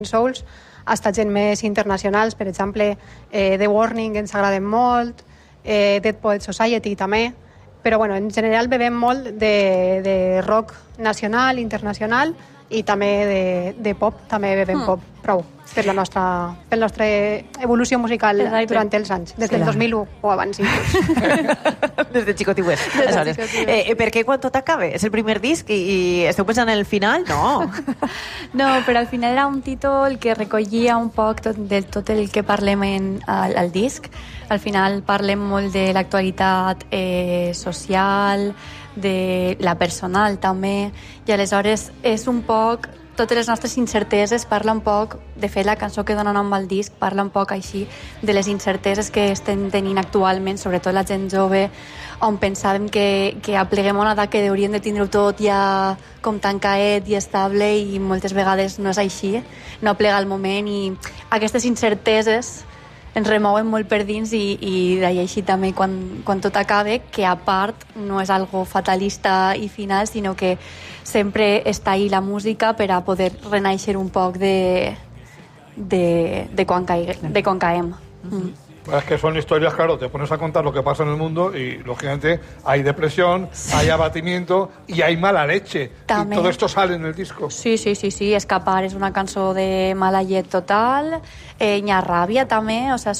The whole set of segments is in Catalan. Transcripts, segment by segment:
Souls, hasta gent més internacionals, per exemple, The Warning ens agraden molt, Dead Poets Society també, però bueno, en general bevem molt de rock nacional, internacional, i també de pop, també bevem pop, prou, per la nostra evolució musical durant els anys, des del 2001 o abans inclús. Des de xicotiuet. Per què quan tot acaba? És el primer disc i esteu pensant en el final? No. No, però al final era un títol que recollia un poc de tot el que parlem al disc. Al final parlem molt de l'actualitat social, de la personal també, i aleshores és un poc totes les nostres incerteses, parla un poc, de fet la cançó que dona nom al disc parla un poc així de les incerteses que estem tenint actualment, sobretot la gent jove, on pensàvem que apleguem una edat que hauríem de tindre-ho tot ja com tan caet i estable, i moltes vegades no és així, no aplega el moment, i aquestes incerteses ens remouen molt per dins, i d'ahir així també quan tot acabe, que a part no és algo fatalista i final, sinó que sempre està ahí la música per a poder renaixer un poc de quan caem. Es que son historias, claro, te pones a contar lo que pasa en el mundo y, lógicamente, hay depresión, hay abatimiento y hay mala leche. També. Y todo esto sale en el disco. Sí. Escapar és una cançó de mala llet total, hi ha ràbia també, o sea,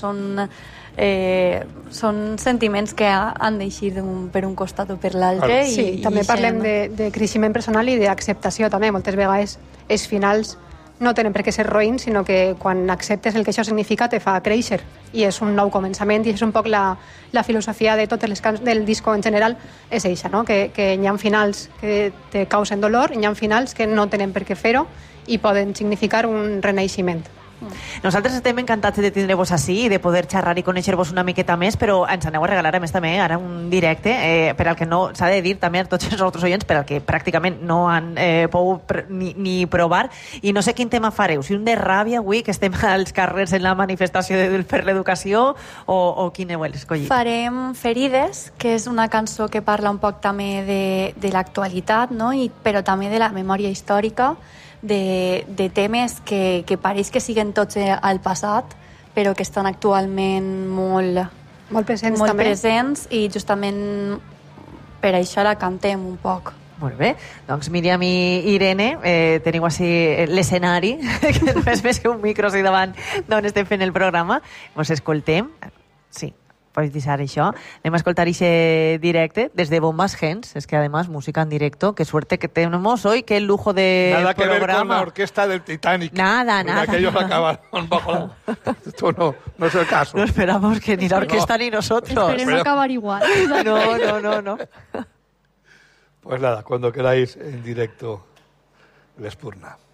són sentiments que han d'eixir per un costat o per l'altre. Claro. Sí, també parlem de creixement personal i d'acceptació també. Moltes vegades els finals no tenen per què ser roïns, sinó que quan acceptes el que això significa te fa créixer, i és un nou començament, i és un poc la filosofia de totes les cançons del disco en general, és eixa, no? Que hi ha finals que te causen dolor, i hi ha finals que no tenen per què fer-ho i poden significar un renaixement. Nosaltres estem encantats de tindre-vos així i de poder xerrar i conèixer-vos una miqueta més, però ens aneu a regalar a més també ara un directe, per al que no s'ha de dir també a tots els nostres oients, per al que pràcticament no han pogut ni provar, i no sé quin tema fareu, si un de ràbia avui que estem als carrers en la manifestació per l'educació, o quin heu escollit? Farem Ferides, que és una cançó que parla un poc també de l'actualitat, no? Però també de la memòria històrica, de temes que pareix que siguen tots al passat, però que estan actualment molt presents, i justament per això la cantem un poc. Molt bé, doncs Míriam i Irene, teniu així l'escenari, que no és més que un micro així davant d'on estem fent el programa. Ens escoltem. Sí, pots deixar això. Anem a escoltar ese directe desde Bombas Gens. Es que además música en directo. Qué suerte que tenemos hoy. Qué lujo de nada programa. Que ver con la orquesta del Titanic. Nada. Aquellos acabaron bajo. Esto no es el caso. No esperamos que ni la orquesta ni nosotros. Esperemos acabar igual. No. Pues nada, cuando queráis en directo, l'Espurna.